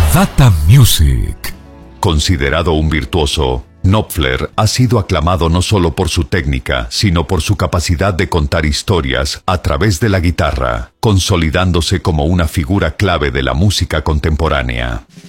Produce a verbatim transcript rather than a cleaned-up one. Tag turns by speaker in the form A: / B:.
A: Data Music.
B: Considerado un virtuoso, Knopfler ha sido aclamado no solo por su técnica, sino por su capacidad de contar historias a través de la guitarra, consolidándose como una figura clave de la música contemporánea.